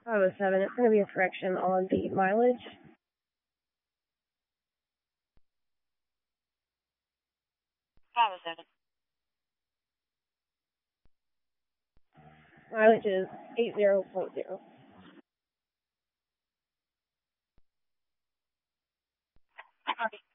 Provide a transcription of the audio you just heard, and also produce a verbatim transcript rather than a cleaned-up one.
five oh seven. It's going to be a correction on the mileage. five oh seven. Mileage is eight zero point zero. Copy.